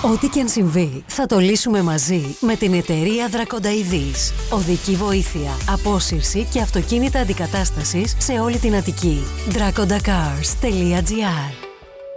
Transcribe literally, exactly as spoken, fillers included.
Ό,τι και αν συμβεί, θα το λύσουμε μαζί με την εταιρεία Δρακονταειδής. Οδική βοήθεια, απόσυρση και αυτοκίνητα αντικατάστασης σε όλη την Αττική. Draconda Cars τελεία gr